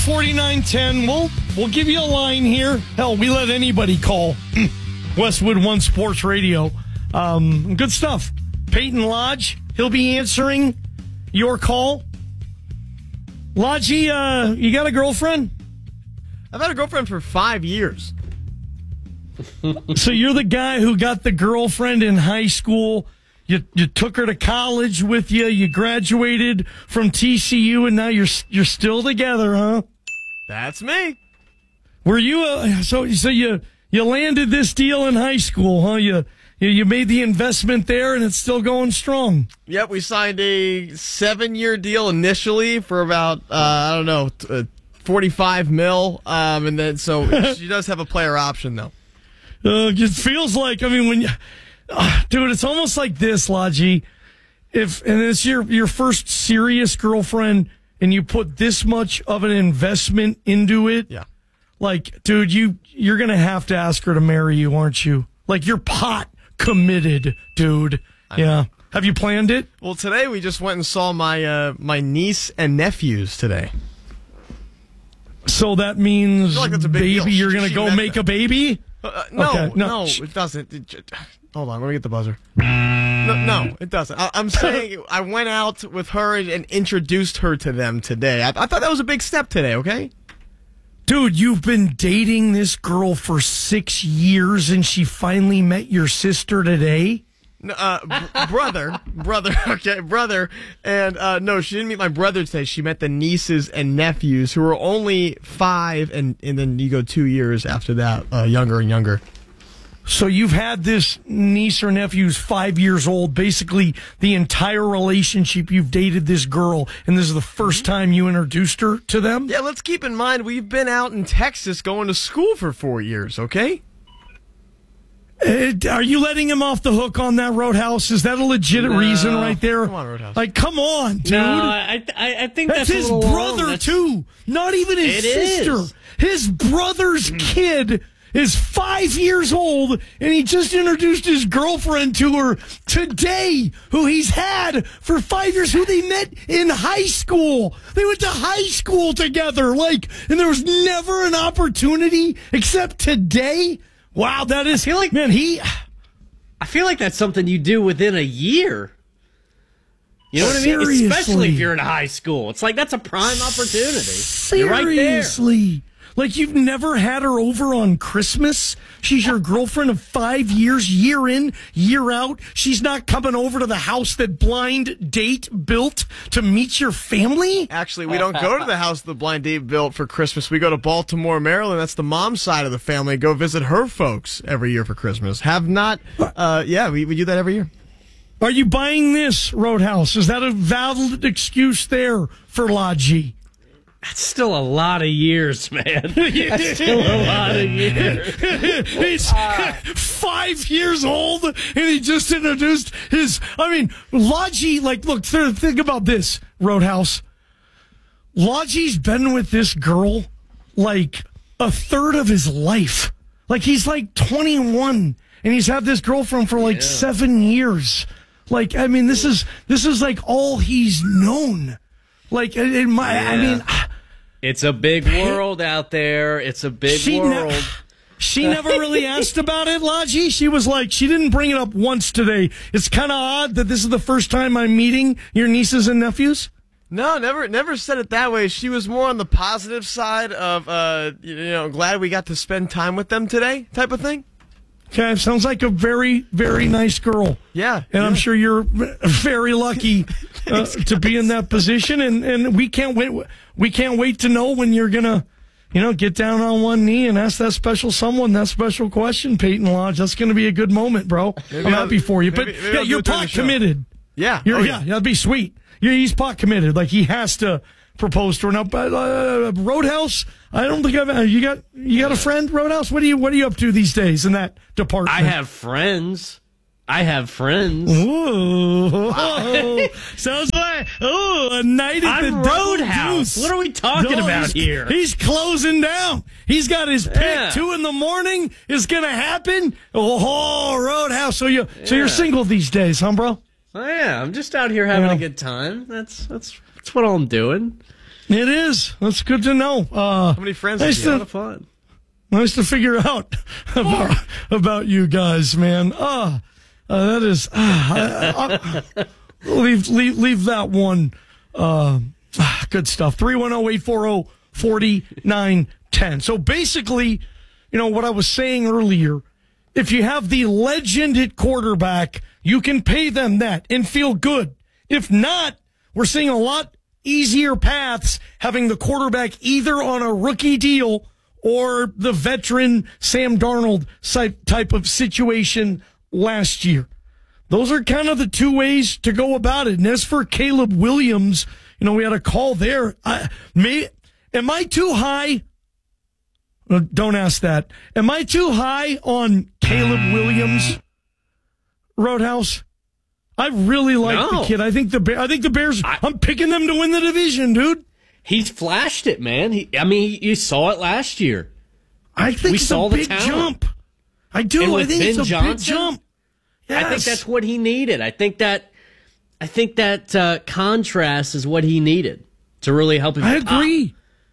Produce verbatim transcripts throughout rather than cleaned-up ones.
forty-nine ten. We'll, we'll give you a line here. Hell, we let anybody call Westwood One Sports Radio. Um, good stuff. Peyton Lodge, he'll be answering your call. Lodgy, uh, you got a girlfriend? I've had a girlfriend for five years. So you're the guy who got the girlfriend in high school. You you took her to college with you. You graduated from T C U, and now you're you're still together, huh? That's me. Were you uh, so so you you landed this deal in high school, huh? You you made the investment there, and it's still going strong. Yep, we signed a seven-year deal initially for about uh, I don't know uh, forty-five mil, um, and then so she does have a player option though. Uh, it feels like I mean when you. Uh, dude, it's almost like this, Lodgy. If and it's your your first serious girlfriend, and you put this much of an investment into it, yeah. Like, dude, you you're gonna have to ask her to marry you, aren't you? Like, you're pot committed, dude. I yeah. know. Have you planned it? Well, today we just went and saw my uh, my niece and nephews today. So that means, like that's a big baby, deal. you're She- gonna she go met make them. a baby? Uh, no, Okay, no. no, it doesn't. It j- hold on, let me get the buzzer. No, no it doesn't. I, I'm saying I went out with her and, and introduced her to them today. I, I thought that was a big step today, okay? Dude, you've been dating this girl for six years, and she finally met your sister today? No, uh, br- brother, brother, okay, brother. And uh, no, she didn't meet my brother today. She met the nieces and nephews who were only five, and, and then you go two years after that, uh, younger and younger. So you've had this niece or nephew who's five years old, basically the entire relationship you've dated this girl, and this is the first time you introduced her to them? Yeah, let's keep in mind we've been out in Texas going to school for four years, okay? Uh, are you letting him off the hook on that Roadhouse? Is that a legit No. reason right there? Come on, Roadhouse. Like, come on, dude. No, I, I, I think that's, that's, his a little brother, long. That's- too. Not even his It sister. is. His brother's kid is five years old, and he just introduced his girlfriend to her today, who he's had for five years, who they met in high school. They went to high school together, like, and there was never an opportunity except today. Wow, that is, I feel like- man, he... I feel like that's something you do within a year. You know what I mean? Seriously. Especially if you're in high school. It's like that's a prime opportunity. You're right there. Seriously. Like, you've never had her over on Christmas? She's your girlfriend of five years, year in, year out. She's not coming over to the house that Blind Date built to meet your family? Actually, we don't go to the house the blind date built for Christmas. We go to Baltimore, Maryland. That's the mom's side of the family. Go visit her folks every year for Christmas. Have not, uh, yeah, we, we do that every year. Are you buying this, Roadhouse? Is that a valid excuse there for Lodgy? That's still a lot of years, man. That's still a lot of years. He's five years old, and he just introduced his. I mean, Lodgy, like, look, th- think about this, Roadhouse. Lodgy's been with this girl like a third of his life. Like, he's like twenty-one, and he's had this girlfriend for like yeah. seven years. Like, I mean, this is this is like all he's known. Like, in my, yeah. I mean, it's a big world out there. It's a big she world. Ne- she never really asked about it, Lodgy. She was like, she didn't bring it up once today. It's kind of odd that this is the first time I'm meeting your nieces and nephews. No, never, never said it that way. She was more on the positive side of, uh, you know, glad we got to spend time with them today, type of thing. Okay, sounds like a very, very nice girl. Yeah. And yeah. I'm sure you're very lucky uh, to be in that position. And, and we can't wait. We can't wait to know when you're gonna, you know, get down on one knee and ask that special someone that special question, Peyton Lodge. That's going to be a good moment, bro. Maybe I'm I'll, happy for you. maybe, But maybe yeah, I'll you're pot committed. Yeah. You're, oh, yeah, yeah, that'd be sweet. You're, he's pot committed. Like, he has to propose to her. Now, uh, Roadhouse, I don't think I've. Uh, you got you got a friend, Roadhouse? What are you What are you up to these days in that department? I have friends. I have friends. Ooh, wow. Sounds like oh a night at I'm the Roadhouse. Deuce. What are we talking no, about he's, here? He's closing down. He's got his pick. Yeah. Two in the morning is gonna happen. Oh, Roadhouse. So you so you're Yeah. single these days, huh, bro? Oh, yeah, I'm just out here having Yeah. a good time. That's that's that's what I'm doing. It is. That's good to know. Uh, How many friends nice have to, you? A lot of fun. Nice to figure out about, about you guys, man. Uh, uh, that is, uh, I, I, leave, leave, leave that one. Uh, good stuff. three one zero, eight four zero, four nine one zero. So basically, you know, what I was saying earlier, if you have the legend at quarterback, you can pay them that and feel good. If not, we're seeing a lot easier paths having the quarterback either on a rookie deal or the veteran Sam Darnold type of situation last year. Those are kind of the two ways to go about it. And as for Caleb Williams, you know, we had a call there. I, may, am I too high? No, don't ask that. Am I too high on Caleb Williams, Roadhouse? I really like No. the kid. I think the I think the Bears. I, I'm picking them to win the division, dude. He's flashed it, man. He, I mean, you saw it last year. I think We it's saw a the big talent. jump. I do. And I with think Ben it's a Johnson, big jump. Yes. I think that's what he needed. I think that, I think that uh, contrast is what he needed to really help him. I pop. agree.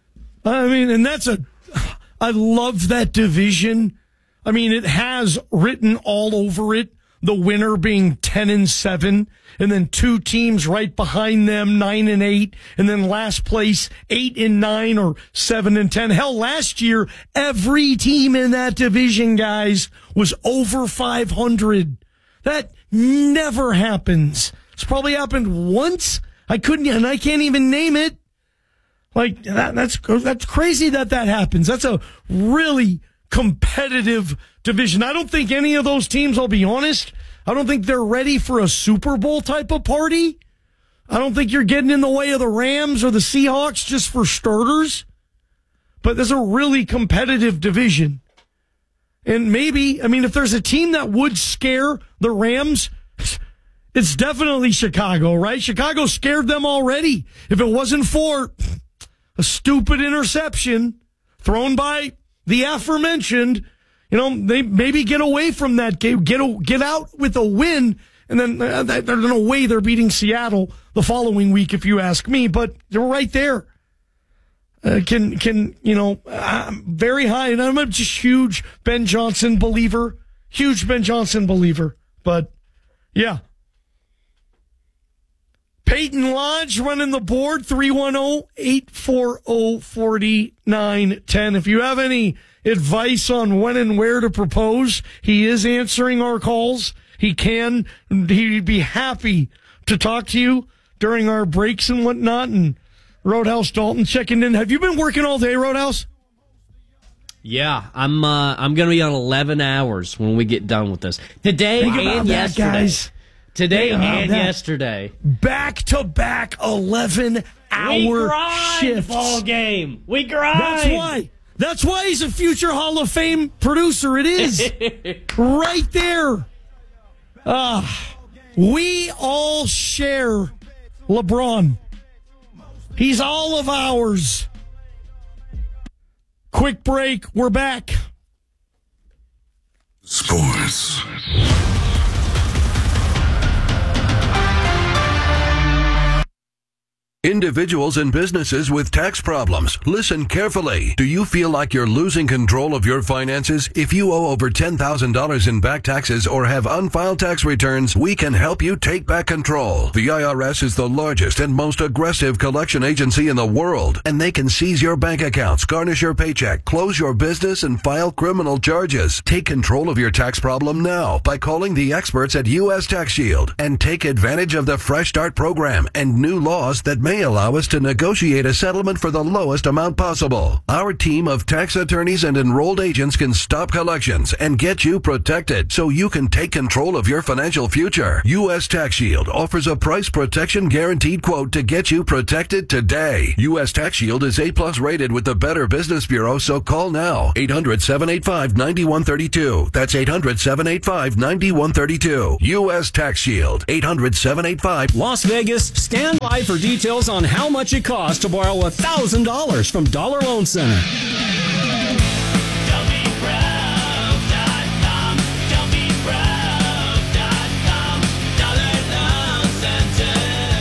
I mean, and that's a. I love that division. I mean, it has written all over it. The winner being ten and seven, and then two teams right behind them, nine and eight, and then last place eight and nine or seven and ten. Hell, last year every team in that division, guys, was over five hundred. That never happens. It's probably happened once. I couldn't, and I can't even name it. Like that, that's that's crazy that that happens. That's a really competitive division. I don't think any of those teams, I'll be honest, I don't think they're ready for a Super Bowl type of party. I don't think you're getting in the way of the Rams or the Seahawks just for starters. But there's a really competitive division. And maybe, I mean, if there's a team that would scare the Rams, it's definitely Chicago, right? Chicago scared them already. If it wasn't for a stupid interception thrown by the aforementioned, you know, they maybe get away from that game, get a, get out with a win, and then uh, there's no way they're beating Seattle the following week, if you ask me. But they're right there. Uh, can can you know? I'm very high, and I'm a just huge Ben Johnson believer, huge Ben Johnson believer. But yeah. Peyton Lodge running the board, three one zero, eight four zero, four nine one zero. If you have any advice on when and where to propose, he is answering our calls. He can, he'd be happy to talk to you during our breaks and whatnot. And Roadhouse Dalton checking in. Have you been working all day, Roadhouse? Yeah, I'm. Uh, I'm going to be on eleven hours when we get done with this today Think about and that, yesterday. guys. Today Think about and that. yesterday. Back to back eleven We hour grind, shifts. ball game. We grind. That's why. That's why he's a future Hall of Fame producer. It is. Right there. Ah, we all share LeBron. He's all of ours. Quick break. We're back. Sports. Individuals and businesses with tax problems, listen carefully. Do you feel like you're losing control of your finances? If you owe over ten thousand dollars in back taxes or have unfiled tax returns, we can help you take back control. The I R S is the largest and most aggressive collection agency in the world, and they can seize your bank accounts, garnish your paycheck, close your business, and file criminal charges. Take control of your tax problem now by calling the experts at U S Tax Shield and take advantage of the Fresh Start program and new laws that may allow us to negotiate a settlement for the lowest amount possible. Our team of tax attorneys and enrolled agents can stop collections and get you protected so you can take control of your financial future. U S Tax Shield offers a price protection guaranteed quote to get you protected today. U S Tax Shield is A plus rated with the Better Business Bureau, so call now. eight hundred, seven eight five, nine one three two. That's eight hundred, seven eight five, nine one three two. U S Tax Shield. eight hundred, seven eight five. Las Vegas, stand by for details on how much it costs to borrow one thousand dollars from Dollar Loan Center. We offer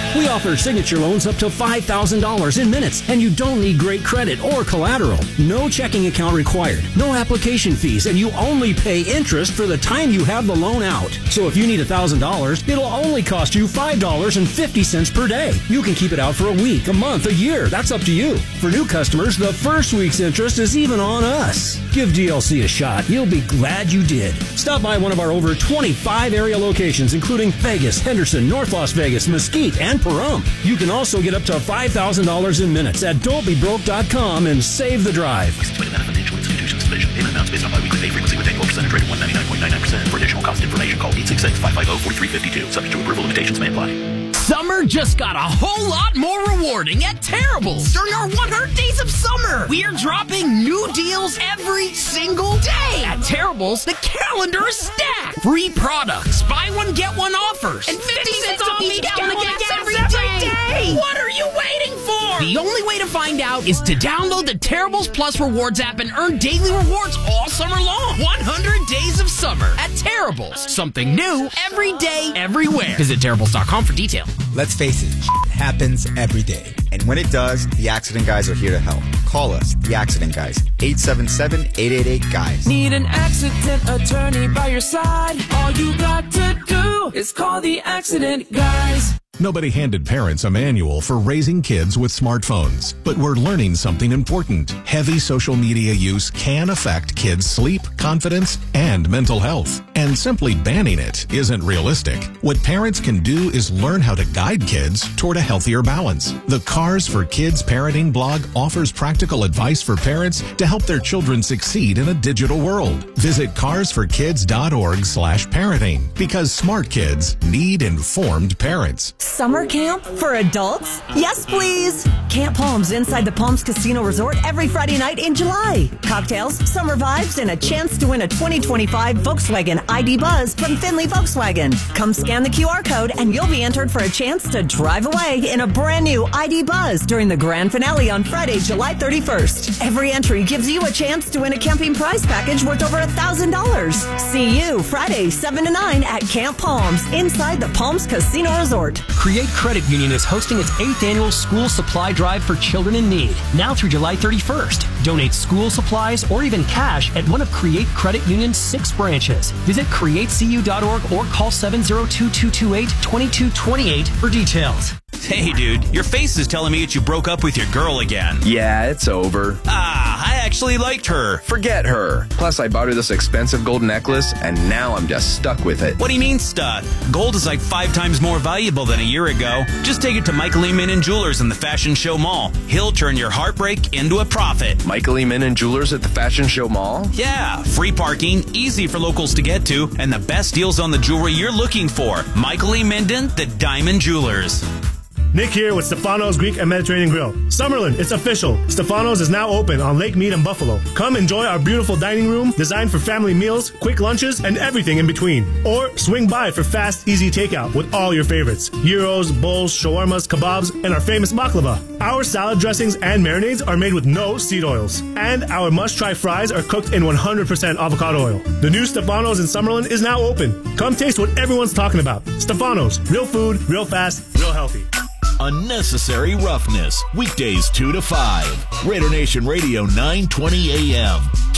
offers signature loans up to five thousand dollars in minutes, and you don't need great credit or collateral. No checking account required, no application fees, and you only pay interest for the time you have the loan out. So if you need one thousand dollars, it'll only cost you five dollars and fifty cents per day. You can keep it out for a week, a month, a year. That's up to you. For new customers, the first week's interest is even on us. Give D L C a shot. You'll be glad you did. Stop by one of our over twenty-five area locations, including Vegas, Henderson, North Las Vegas, Mesquite, and Pahrump. You can also get up to five thousand dollars in minutes at don't be broke dot com and save the drive. Financial institutions division. Payment amounts based on biweekly pay frequency with annual percentage rate of one hundred ninety-nine point nine nine percent. For additional cost information, call eight six six, five five zero, four three five two. Subject to approval, limitations may apply. Summer just got a whole lot more rewarding at Terrible's during our one hundred days of summer. We are dropping new deals every single day. At Terrible's, the calendar is stacked. Free products, buy one, get one offers, and fifty cents off each gallon of gas every day. What are you waiting for? The only way to find out is to download the Terrible's Plus Rewards app and earn daily rewards all summer long. one hundred days of summer at Terrible's. Something new every day, everywhere. Visit Terrible's dot com for details. Let's face it, shit happens every day. And when it does, the Accident Guys are here to help. Call us, the Accident Guys, eight seven seven, eight eight eight, GUYS. Need an accident attorney by your side? All you got to do is call the Accident Guys. Nobody handed parents a manual for raising kids with smartphones, but we're learning something important. Heavy social media use can affect kids' sleep, confidence, and mental health. And simply banning it isn't realistic. What parents can do is learn how to guide kids toward a healthier balance. The Cars for Kids parenting blog offers practical advice for parents to help their children succeed in a digital world. Visit cars for kids dot org slash parenting, because smart kids need informed parents. Summer camp for adults? Yes, please. Camp Palms inside the Palms Casino Resort every Friday night in July. Cocktails, summer vibes, and a chance to win a twenty twenty-five Volkswagen I D Buzz from Finley Volkswagen. Come scan the Q R code and you'll be entered for a chance to drive away in a brand new I D Buzz during the grand finale on Friday, July thirty-first. Every entry gives you a chance to win a camping prize package worth over one thousand dollars. See you Friday, seven to nine at Camp Palms inside the Palms Casino Resort. Create Credit Union is hosting its eighth annual school supply drive for children in need, now through July thirty-first. Donate school supplies or even cash at one of Create Credit Union's six branches. Visit create c u dot org or call seven zero two, two two eight, two two two eight for details. Hey, dude, your face is telling me that you broke up with your girl again. Yeah, it's over. Ah, I actually liked her. Forget her. Plus, I bought her this expensive gold necklace, and now I'm just stuck with it. What do you mean stuck? Gold is like five times more valuable than a year ago. Just take it to Michael E. Minnan Jewelers in the Fashion Show Mall. He'll turn your heartbreak into a profit. Michael E. Minnan Jewelers at the Fashion Show Mall? Yeah, free parking, easy for locals to get to, and the best deals on the jewelry you're looking for. Michael E. Minnan, the Diamond Jewelers. Nick here with Stefano's Greek and Mediterranean Grill. Summerlin, it's official. Stefano's is now open on Lake Mead and Buffalo. Come enjoy our beautiful dining room designed for family meals, quick lunches, and everything in between. Or swing by for fast, easy takeout with all your favorites. Gyros, bowls, shawarmas, kebabs, and our famous baklava. Our salad dressings and marinades are made with no seed oils. And our must-try fries are cooked in one hundred percent avocado oil. The new Stefano's in Summerlin is now open. Come taste what everyone's talking about. Stefano's, real food, real fast, real healthy. Unnecessary Roughness, weekdays two to five. Raider Nation Radio, nine twenty a.m.